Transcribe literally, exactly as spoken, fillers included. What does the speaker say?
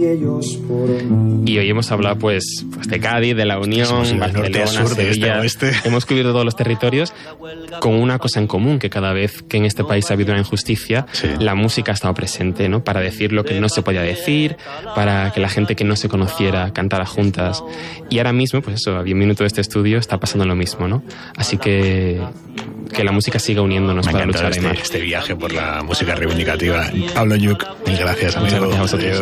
Y hoy hemos hablado pues, pues de Cádiz, de La Unión, sí, Barcelona, sur, Sevilla. Este oeste. Hemos cubierto todos los territorios con una cosa en común, que cada vez que en este país ha habido una injusticia, sí. la música ha estado presente, ¿no? Para decir lo que no se podía decir, para que la gente que no se conociera cantara juntas. Y ahora mismo, pues eso, a diez minutos de este estudio está pasando lo mismo, ¿no? Así que que la música siga uniéndonos para luchar este, más. este viaje por la música reivindicativa. Pablo Lluch, mil gracias, amigo. Muchas gracias a vosotros.